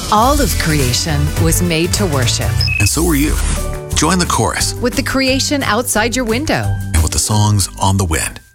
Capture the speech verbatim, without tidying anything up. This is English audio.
All of creation was made to worship. And so were you. Join the chorus with the creation outside your window and with the songs on the wind.